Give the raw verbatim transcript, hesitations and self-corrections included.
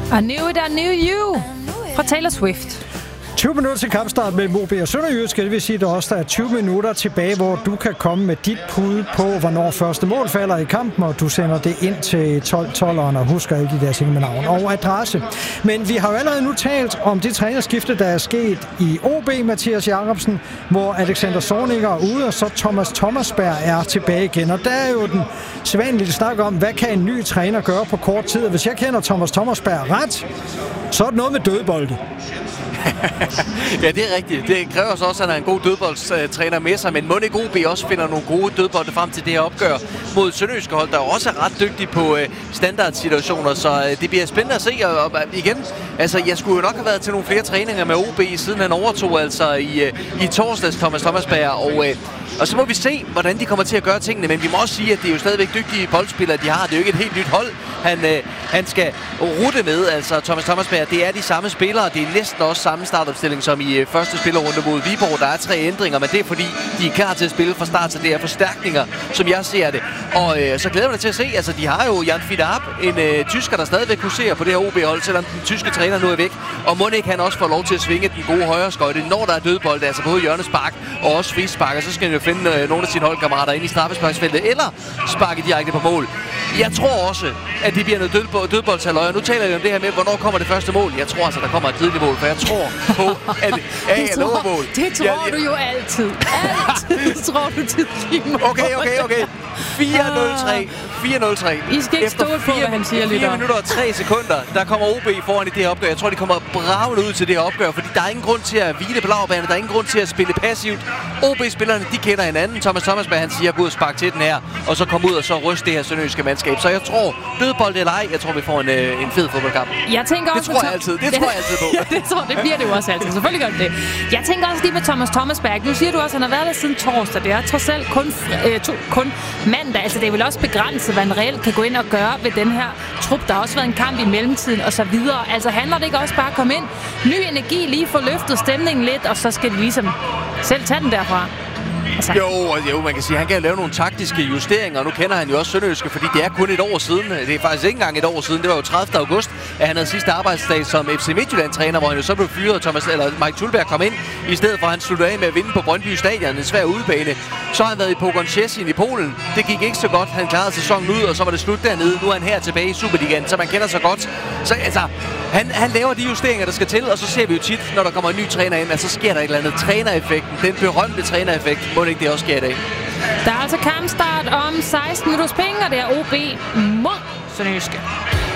I knew it, I knew you. Fra Taylor Swift. tyve minutter til kampstart mellem O B og Sønderjyske. Det vil sige, at der også er tyve minutter tilbage, hvor du kan komme med dit bud på, hvornår første mål falder i kampen, og du sender det ind til tolv tolveren og husker alle de der ting med navn og adresse. Men vi har jo allerede nu talt om det trænerskifte, der er sket i O B, Mathias Jacobsen, hvor Alexander Zorniger er ude, og så Thomas Thomasberg er tilbage igen. Og der er jo den sædvanlige snak om, hvad kan en ny træner gøre på kort tid? Og hvis jeg kender Thomas Thomasberg ret, så er det noget med dødbolde. Ja, det er rigtigt. Det kræver så også, at han er en god dødboldstræner med sig, men må ikke O B også finder nogle gode dødbolde frem til det her opgør mod Sønderjyske hold, der også er ret dygtige på øh, standardsituationer, så øh, det bliver spændende at se. Og, og igen, altså jeg skulle jo nok have været til nogle flere træninger med O B, siden han overtog altså i, øh, i torsdags, Thomas Thomasberg, og øh, Og så må vi se, hvordan de kommer til at gøre tingene, men vi må også sige, at det er jo stadigvæk dygtige boldspillere, de har. Det er jo ikke et helt nyt hold, han, øh, han skal rute med. Altså Thomas Thomasberg, det er de samme spillere. Det er næsten også samme startopstilling som i øh, første spillerrunde mod Viborg. Der er tre ændringer, men det er fordi, de er klar til at spille fra start, så det er forstærkninger, som jeg ser det. Og øh, så glæder jeg mig til at se, altså de har jo Jan Fidarp, en øh, tysker, der stadigvæk huserer på det her O B-hold, selvom den tyske træner nu er væk. Og må ikke han også får lov til at svinge den gode højre skøjte, når der er dødbold, altså både hjørnespark og også frispark, og så skal han jo finde øh, nogle af sine holdkammerater ind i straffesparksfeltet, eller sparke direkte på mål. Jeg tror også, at det bliver noget dødbold, dødboldshalløj. Nu taler vi om det her med, hvornår kommer det første mål. Jeg tror altså, der kommer et tidligt mål, for jeg tror på, at ja, det, tror, mål. det tror ja, ja. du jo altid. Altid tror du tidligt mål. Okay, okay, okay. fire nul tre. fire nul tre. I skal ikke stå på, hvad han siger lidt fire minutter og tre sekunder, der kommer O B foran i det her opgør. Jeg tror, de kommer bravende ud til det her opgør, fordi der er ingen grund til at hvile på lavbanen. Der er ingen grund til at spille passivt. O B-spillerne, de kender hinanden. Thomas Thomasberg, han siger, gå ud og spark til den her, og så komme ud og så ryste det her sønderjyske mandskab. Så jeg tror, dødbold eller ej, jeg tror, vi får en, øh, en fed fodboldkamp. Jeg tænker også, det tror jeg altid. Det tror jeg altid på. Ja, det tror det bliver det jo også altid. Selvfølgelig gør det det. Jeg tænker også lige med Thomas Thomasberg. Nu siger du også, at han har været der siden torsdag. Det er trods alt kun, øh, to, kun mandag. Altså, det er vel også begrænset, hvad han reelt kan gå ind og gøre ved den her trup. Der har også været en kamp i mellemtiden og så videre. Altså, handler det ikke også bare at komme ind? Ny energi, lige få løftet stemningen lidt, og så skal de ligesom selv tage den derfra. Altså. Jo, jo, man kan sige, at han kan lave nogle taktiske justeringer, og nu kender han jo også Sønderjyske, fordi det er kun et år siden. Det er faktisk ikke engang et år siden. Det var jo tredivte august, at han havde sidste arbejdsdag som F C Midtjylland-træner, hvor han jo så blev fyret, og Thomas, eller Mike Thulberg kom ind, i stedet for at han sluttede af med at vinde på Brøndby Stadion, en svær udebane. Så har han været i Pogon Szczecin i Polen. Det gik ikke så godt. Han klarede sæsonen ud, og så var det slut dernede. Nu er han her tilbage i Superligaen, så man kender så godt. Så altså, han, han laver de justeringer, der skal til, og så ser vi jo tit, når der kommer en ny træner ind, at så sker der et eller andet trænereffekten. Den berømte trænereffekt. Må det ikke det også sker i dag? Der er altså kampstart om seksten minutters penge, og det er O B mod Sønderjyske.